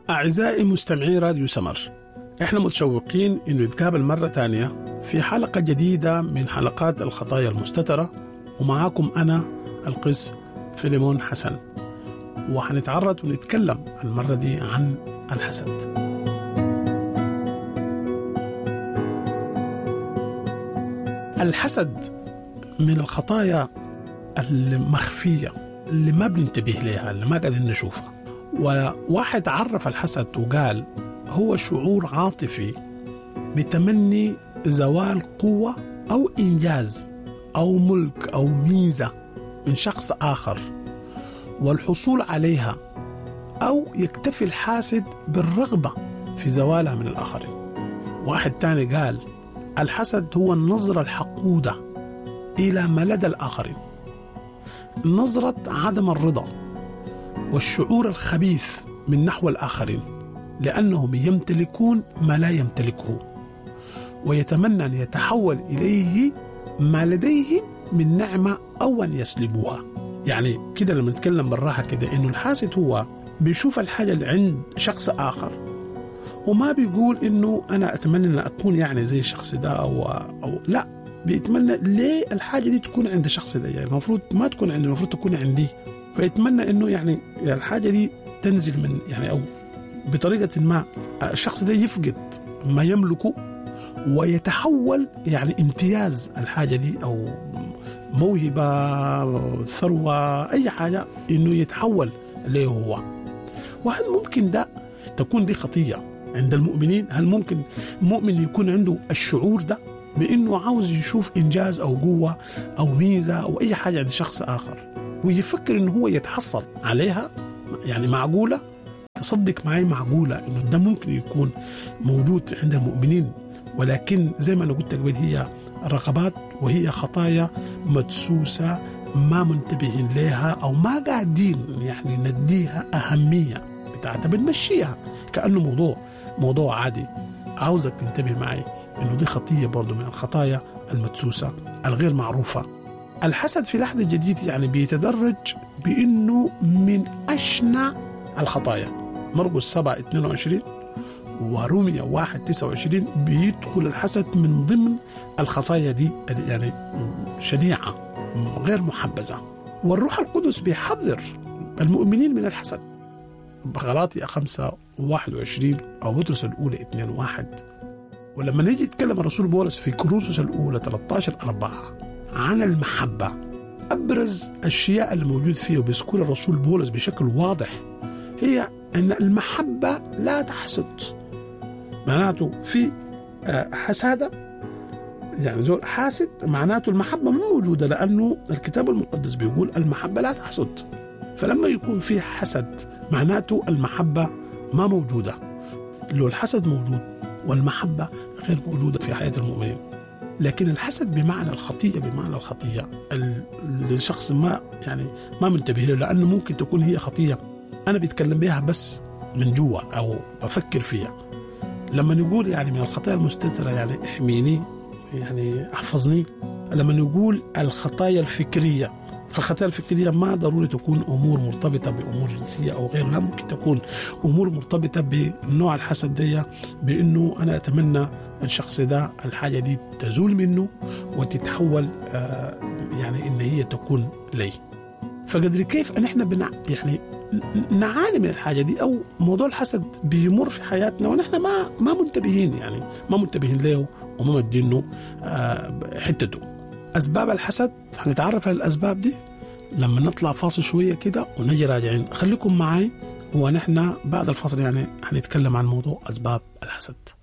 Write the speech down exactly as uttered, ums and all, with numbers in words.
أعزائي مستمعي راديو سمر، إحنا متشوقين إنه نتقابل مرة تانية في حلقة جديدة من حلقات الخطايا المستترة، ومعاكم أنا القس فيليمون حسن، وحنتعرض ونتكلم المرة دي عن الحسد. الحسد من الخطايا المخفية اللي ما بننتبه لها، اللي ما قادرين نشوفها. وواحد عرف الحسد وقال هو شعور عاطفي بتمني زوال قوة أو إنجاز أو ملك أو ميزة من شخص آخر والحصول عليها، أو يكتفي الحاسد بالرغبة في زوالها من الآخرين. واحد تاني قال الحسد هو النظرة الحقودة إلى ما لدى الآخرين، نظرة عدم الرضا والشعور الخبيث من نحو الآخرين لأنهم يمتلكون ما لا يمتلكه، ويتمنى أن يتحول إليه ما لديهم من نعمة أو أن يسلبوها. يعني كده لما نتكلم بالراحة كده، إنه الحاسد هو بيشوف الحاجة اللي عند شخص آخر وما بيقول إنه أنا أتمنى أن أكون يعني زي الشخص ده أو, أو لا، بيتمنى ليه الحاجة دي تكون عند الشخص ده، يعني المفروض ما تكون عندي، المفروض تكون عندي. فيتمنى إنه يعني الحاجة دي تنزل من يعني أو بطريقة ما الشخص ده يفقد ما يملكه ويتحول يعني امتياز الحاجة دي أو موهبة ثروة أي حاجة إنه يتحول ليه هو. وهل ممكن ده تكون دي خطية عند المؤمنين؟ هل ممكن مؤمن يكون عنده الشعور ده بأنه عاوز يشوف إنجاز أو قوة أو ميزة أو أي حاجة عند شخص آخر ويفكر إنه هو يتحصل عليها؟ يعني معقولة؟ تصدق معي معقولة إنه ده ممكن يكون موجود عند المؤمنين، ولكن زي ما أنا قلت قبل هي رغبات وهي خطايا مدسوسة ما منتبهين لها أو ما قاعدين يعني نديها أهمية بتاعتها، بنمشيها كأنه موضوع موضوع عادي. عاوزك تنتبه معي إنه دي خطية برضو من الخطايا المدسوسة الغير معروفة. الحسد في العهد الجديد يعني بيتدرج بأنه من أشنع الخطايا. مرقس سبعة اثنين وعشرين ورومية واحد تسعة وعشرين بيدخل الحسد من ضمن الخطايا دي، يعني شنيعة غير محبذة. والروح القدس بيحذر المؤمنين من الحسد بغلاطية خمسة واحد وعشرين أو بطرس الأولى اثنين واحد. ولما نيجي يتكلم الرسول بولس في كورنثوس الأولى ثلاثة عشر أربعة عن المحبة، أبرز الأشياء اللي موجود فيه وبيذكر الرسول بولس بشكل واضح هي أن المحبة لا تحسد. معناته في حسادة، يعني زول حاسد معناته المحبة مو موجودة، لأنه الكتاب المقدس بيقول المحبة لا تحسد. فلما يكون في حسد معناته المحبة ما موجودة. لو الحسد موجود والمحبة غير موجودة في حياة المؤمنين. لكن الحسد بمعنى الخطية، بمعنى الخطية الشخص ما يعني ما منتبه له، لأنه ممكن تكون هي خطية أنا بيتكلم بيها بس من جوا أو بفكر فيها. لما نقول يعني من الخطايا المستترة يعني احميني، يعني احفظني. لما نقول الخطايا الفكرية، فالخطايا الفكرية ما ضروري تكون أمور مرتبطة بأمور جنسية أو غير، لا، ممكن تكون أمور مرتبطة بنوع الحسد دي، بأنه أنا أتمنى الشخص ده الحاجة دي تزول منه وتتحول آه يعني إن هي تكون لي. فقدر كيف أن إحنا بنع يعني نعاني من الحاجة دي، أو موضوع الحسد بيمر في حياتنا ونحن ما ما منتبهين، يعني ما منتبهين له وما مدينه آه حتته. أسباب الحسد هنتعرف على الأسباب دي لما نطلع فاصل شوية كده ونجي راجعين. خليكم معي ونحن بعد الفاصل يعني هنتكلم عن موضوع أسباب الحسد.